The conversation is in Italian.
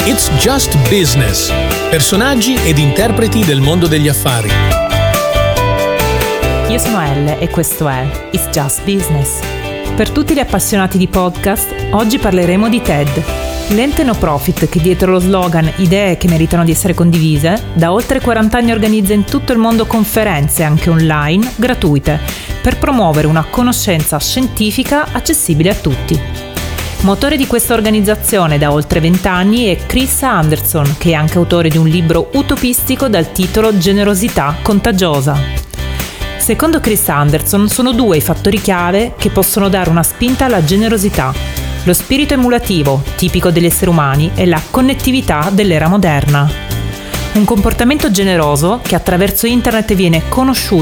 It's Just Business. Personaggi ed interpreti del mondo degli affari. Io sono Elle e questo è It's Just Business. Per tutti gli appassionati di podcast, oggi parleremo di TED, l'ente no profit che dietro lo slogan "Idee che meritano di essere condivise", da oltre 40 anni organizza in tutto il mondo conferenze, anche online, gratuite, per promuovere una conoscenza scientifica accessibile a tutti. Motore di questa organizzazione da oltre 20 anni è Chris Anderson, che è anche autore di un libro utopistico dal titolo Generosità contagiosa. Secondo Chris Anderson sono due i fattori chiave che possono dare una spinta alla generosità: lo spirito emulativo, tipico degli esseri umani, e la connettività dell'era moderna. Un comportamento generoso che attraverso internet viene conosciuto